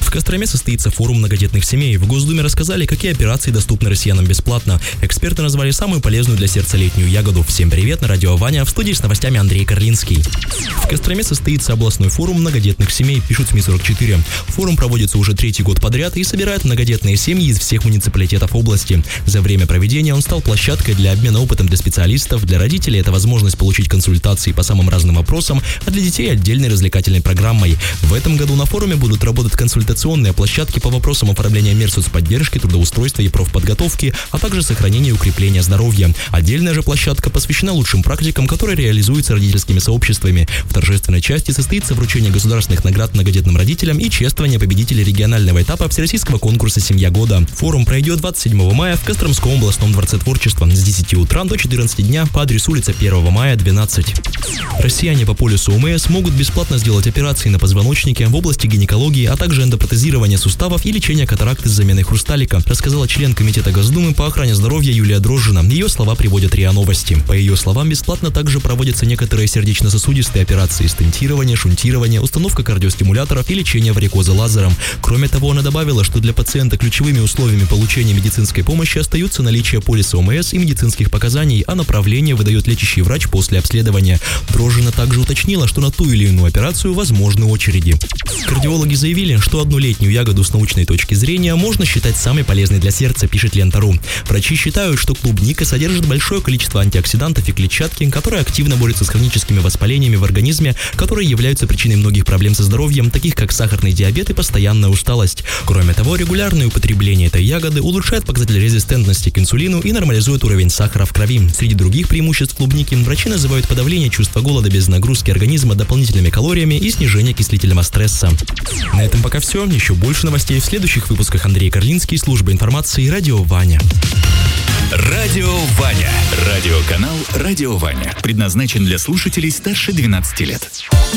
В Костроме состоится форум многодетных семей. В Госдуме рассказали, какие операции доступны россиянам бесплатно. Эксперты назвали самую полезную для сердца летнюю ягоду. Всем привет, на радио Ваня, в студии с новостями Андрей Карлинский. В Костроме состоится областной форум многодетных семей, пишут СМИ-44. Форум проводится уже 3-й год подряд и собирает многодетные семьи из всех муниципалитетов области. За время проведения он стал площадкой для обмена опытом для специалистов, для родителей это возможность получить консультации по самым разным вопросам, а для детей отдельной развлекательной программой. В этом году на форуме будут работать консультационные площадки по вопросам оформления мер соцподдержки, трудоустройства и профподготовки, а также сохранения и укрепления здоровья. Отдельная же площадка посвящена лучшим практикам, которые реализуются родительскими сообществами. В торжественной части состоится вручение государственных наград многодетным родителям и чествование победителей регионального этапа всероссийского конкурса «Семья года». Форум пройдет 27 мая в Костромском областном дворце творчества с 10 утра до 14 дня по адресу улица 1 мая, 12. Россияне по полису ОМС могут бесплатно сделать операции на позвоночнике в области гинекологии, а также эндопротезирования суставов и лечения катаракты с заменой хрусталика, рассказала член Комитета Госдумы по охране здоровья Юлия Дрожжина. Ее слова приводят РИА Новости. По ее словам, бесплатно также проводятся некоторые сердечно-сосудистые операции: стентирование, шунтирование, установка кардиостимуляторов и лечение варикоза лазером. Кроме того, она добавила, что для пациента ключевыми условиями получения медицинской помощи остаются наличие полиса ОМС и медицинских показаний, а направление выдает лечащий врач после обследования. Дрожжина также уточнила, что на ту или иную операцию возможны очереди. Кардиологи заявили, что одну летнюю ягоду с научной точки зрения можно считать самой полезной для сердца, пишет Лента.ру. Врачи считают, что клубника содержит большое количество антиоксидантов и клетчатки, которые активно борются с хроническими воспалениями в организме, которые являются причиной многих проблем со здоровьем, таких как сахарный диабет и постоянная усталость. Кроме того, регулярное употребление этой ягоды улучшает показатель резистентности к инсулину и нормализует уровень сахара в крови. Среди других преимуществ клубники врачи называют подавление чувства голода без нагрузки организма дополнительными калориями и снижение окислительного стресса. На этом пока все. Еще больше новостей в следующих выпусках. Андрей Карлинский, служба информации, радио Ваня. Радио Ваня. Радиоканал «Радио Ваня». Предназначен для слушателей старше 12 лет.